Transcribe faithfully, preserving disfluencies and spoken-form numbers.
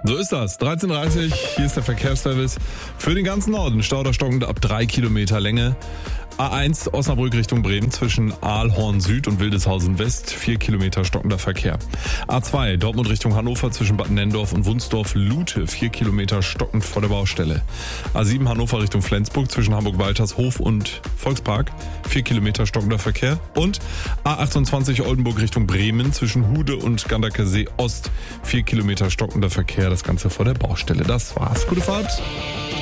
So ist das. dreizehn Uhr dreißig, hier ist der Verkehrsservice für den ganzen Norden. Stau oder stockend ab drei Kilometer Länge. A eins Osnabrück Richtung Bremen zwischen Aalhorn Süd und Wildeshausen West, vier Kilometer stockender Verkehr. A zwei Dortmund Richtung Hannover zwischen Bad Nenndorf und Wunsdorf-Lute, vier Kilometer stockend vor der Baustelle. A sieben Hannover Richtung Flensburg zwischen Hamburg-Waltershof und Volkspark, vier Kilometer stockender Verkehr. Und A achtundzwanzig Oldenburg Richtung Bremen zwischen Hude und Ganderkesee Ost, vier Kilometer stockender Verkehr, das Ganze vor der Baustelle. Das war's. Gute Fahrt.